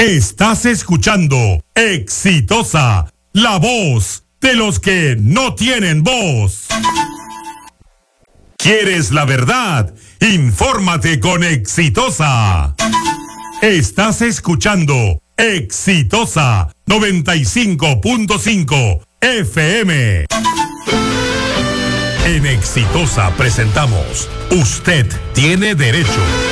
Estás escuchando Exitosa, la voz de los que no tienen voz. ¿Quieres la verdad? Infórmate con Exitosa. Estás escuchando Exitosa 95.5 FM. En Exitosa presentamos Usted tiene derecho.